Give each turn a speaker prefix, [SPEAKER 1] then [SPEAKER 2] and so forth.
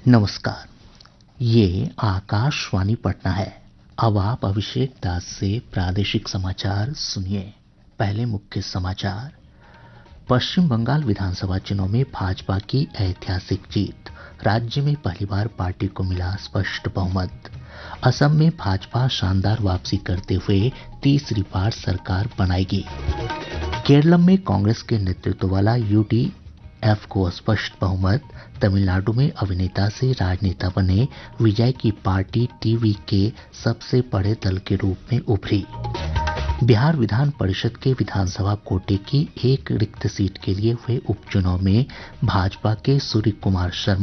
[SPEAKER 1] नमस्कार। ये आकाशवाणी पटना है। अब आप अभिषेक दास से प्रादेशिक समाचार सुनिए। पहले मुख्य समाचार। पश्चिम बंगाल विधानसभा चुनाव में भाजपा की ऐतिहासिक जीत। राज्य में पहली बार पार्टी को मिला स्पष्ट बहुमत। असम में भाजपा शानदार वापसी करते हुए तीसरी बार सरकार बनाएगी। केरल में कांग्रेस के नेतृत्व वाला यूडीएफ को स्पष्ट बहुमत। तमिलनाडु में अभिनेता से राजनेता बने विजय की पार्टी टीवी के सबसे बड़े दल के रूप में उभरी। बिहार विधान परिषद के विधानसभा कोटे की एक रिक्त सीट के लिए हुए उपचुनाव में भाजपा के सूर्य कुमार शर्मा